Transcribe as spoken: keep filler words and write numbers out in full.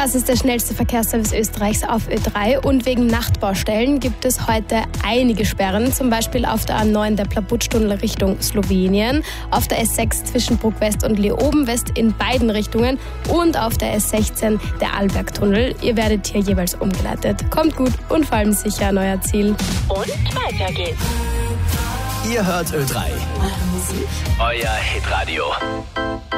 Das ist der schnellste Verkehrsservice Österreichs auf Ö drei und wegen Nachtbaustellen gibt es heute einige Sperren, zum Beispiel auf der A neun der Plabutstunnel Richtung Slowenien, auf der S sechs zwischen Bruck West und Leoben West in beiden Richtungen und auf der S sechzehn der Arlbergtunnel. Ihr werdet hier jeweils umgeleitet. Kommt gut und vor allem sicher an euer Ziel. Und weiter geht's. Ihr hört Ö drei. Eure Musik. Euer Hitradio.